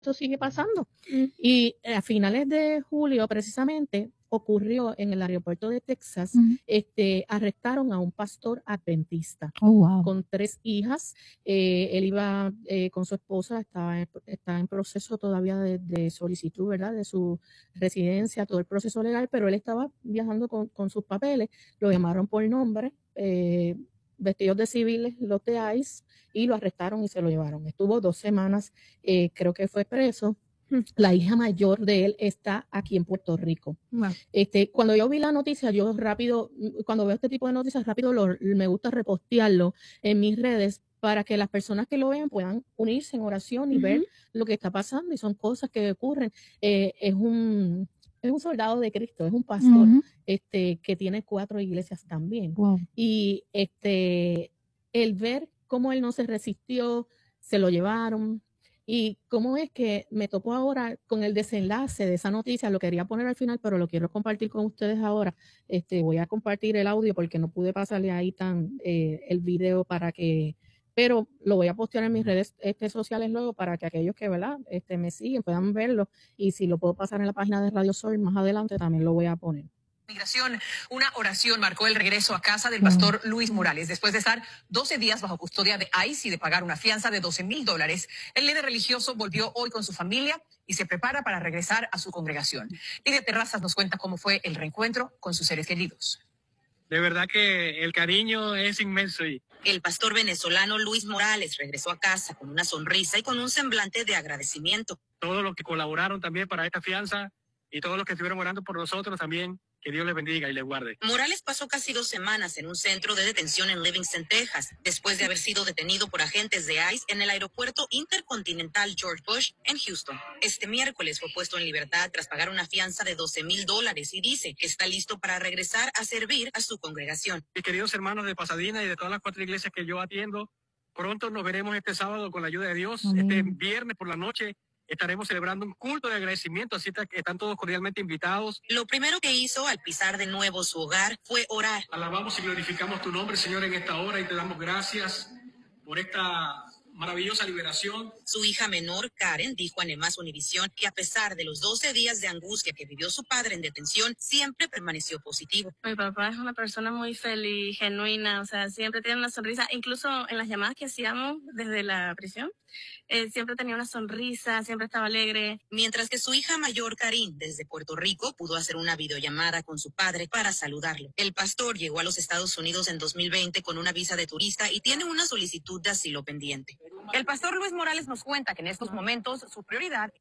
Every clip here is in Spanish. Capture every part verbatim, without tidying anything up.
esto sigue pasando. Mm. Y a finales de julio, precisamente, ocurrió en el aeropuerto de Texas, Mm. este, arrestaron a un pastor adventista Oh, wow. con tres hijas. Eh, él iba eh, con su esposa, estaba en, estaba en proceso todavía de, de solicitud, ¿verdad?, de su residencia, todo el proceso legal, pero él estaba viajando con, con sus papeles, lo llamaron por nombre, eh, vestidos de civiles, los de ICE, y lo arrestaron y se lo llevaron. Estuvo dos semanas, eh, creo que fue preso. La hija mayor de él está aquí en Puerto Rico. Wow. Este, cuando yo vi la noticia, yo rápido, cuando veo este tipo de noticias, rápido lo, me gusta repostearlo en mis redes para que las personas que lo vean puedan unirse en oración y Uh-huh. ver lo que está pasando. Y son cosas que ocurren. Eh, es un es un soldado de Cristo, es un pastor Uh-huh. este, que tiene cuatro iglesias también. Wow. Y este, el ver cómo él no se resistió, se lo llevaron. Y cómo es que me tocó ahora con el desenlace de esa noticia, lo quería poner al final, pero lo quiero compartir con ustedes ahora. Este, voy a compartir el audio porque no pude pasarle ahí tan eh, el video para que, pero lo voy a postear en mis redes este, sociales luego para que aquellos que, ¿verdad?, este, me siguen puedan verlo, y si lo puedo pasar en la página de Radio Sol más adelante también lo voy a poner. Migración, una oración marcó el regreso a casa del pastor Luis Morales. Después de estar doce días bajo custodia de ICE y de pagar una fianza de doce mil dólares, el líder religioso volvió hoy con su familia y se prepara para regresar a su congregación. Lidia Terrazas nos cuenta cómo fue el reencuentro con sus seres queridos. De verdad que el cariño es inmenso. Y... El pastor venezolano Luis Morales regresó a casa con una sonrisa y con un semblante de agradecimiento. Todos los que colaboraron también para esta fianza y todos los que estuvieron orando por nosotros también, que Dios les bendiga y les guarde. Morales pasó casi dos semanas en un centro de detención en Livingston, Texas, después de haber sido detenido por agentes de ICE en el aeropuerto intercontinental George Bush en Houston. Este miércoles fue puesto en libertad tras pagar una fianza de doce mil dólares y dice que está listo para regresar a servir a su congregación. Mis queridos hermanos de Pasadena y de todas las cuatro iglesias que yo atiendo, pronto nos veremos este sábado con la ayuda de Dios. Amén. Este viernes por la noche estaremos celebrando un culto de agradecimiento, así que están todos cordialmente invitados. Lo primero que hizo al pisar de nuevo su hogar fue orar. Alabamos y glorificamos tu nombre, Señor, en esta hora, y te damos gracias por esta maravillosa liberación. Su hija menor, Karen, dijo a Nemás Univisión que a pesar de los doce días de angustia que vivió su padre en detención, siempre permaneció positivo. Mi papá es una persona muy feliz, genuina, o sea, siempre tiene una sonrisa, incluso en las llamadas que hacíamos desde la prisión, eh, siempre tenía una sonrisa, siempre estaba alegre. Mientras que su hija mayor, Karin, desde Puerto Rico, pudo hacer una videollamada con su padre para saludarlo. El pastor llegó a los Estados Unidos en dos mil veinte con una visa de turista y tiene una solicitud de asilo pendiente. El pastor Luis Morales nos cuenta que en estos momentos su prioridad...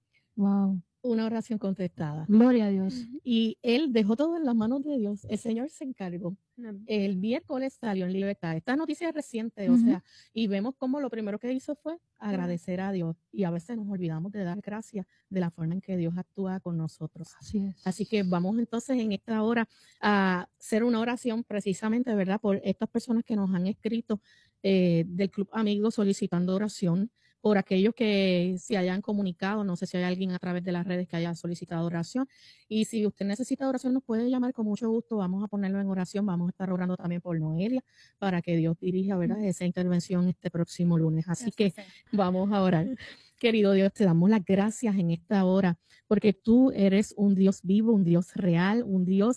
Wow. Una oración contestada. Gloria a Dios. Y él dejó todo en las manos de Dios. El Señor se encargó. El miércoles salió en libertad. Esta noticia es reciente, uh-huh. o sea, y vemos cómo lo primero que hizo fue agradecer a Dios. Y a veces nos olvidamos de dar gracias de la forma en que Dios actúa con nosotros. Así es. Así que vamos entonces en esta hora a hacer una oración precisamente, ¿verdad?, por estas personas que nos han escrito eh, del Club Amigos solicitando oración, por aquellos que se hayan comunicado, no sé si hay alguien a través de las redes que haya solicitado oración, y si usted necesita oración nos puede llamar con mucho gusto, vamos a ponerlo en oración, vamos a estar orando también por Noelia, para que Dios dirija, ¿verdad?, esa intervención este próximo lunes, así que vamos a orar. Querido Dios, te damos las gracias en esta hora, porque tú eres un Dios vivo, un Dios real, un Dios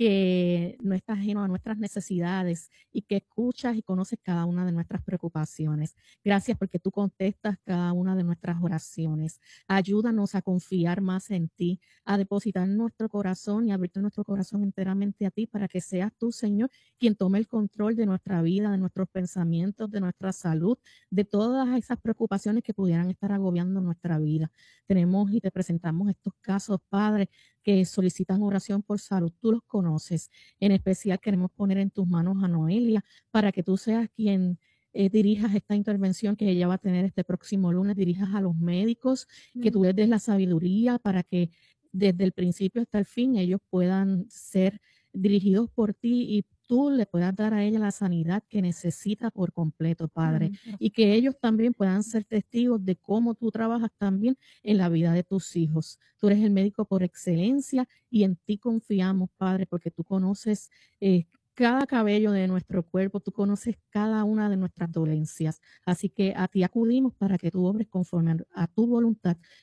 que no está ajeno a nuestras necesidades y que escuchas y conoces cada una de nuestras preocupaciones. Gracias porque tú contestas cada una de nuestras oraciones. Ayúdanos a confiar más en ti, a depositar nuestro corazón y abrirte nuestro corazón enteramente a ti para que seas tú, Señor, quien tome el control de nuestra vida, de nuestros pensamientos, de nuestra salud, de todas esas preocupaciones que pudieran estar agobiando nuestra vida. Tenemos y te presentamos estos casos, Padre, que solicitan oración por salud. Tú los conoces. En especial queremos poner en tus manos a Noelia para que tú seas quien eh, dirijas esta intervención que ella va a tener este próximo lunes, dirijas a los médicos, mm. que tú les des la sabiduría para que desde el principio hasta el fin ellos puedan ser dirigidos por ti y tú le puedas dar a ella la sanidad que necesita por completo, Padre, mm. y que ellos también puedan ser testigos de cómo tú trabajas también en la vida de tus hijos. Tú eres el médico por excelencia y en ti confiamos, Padre, porque tú conoces eh, cada cabello de nuestro cuerpo, tú conoces cada una de nuestras dolencias. Así que a ti acudimos para que tú obres conforme a tu voluntad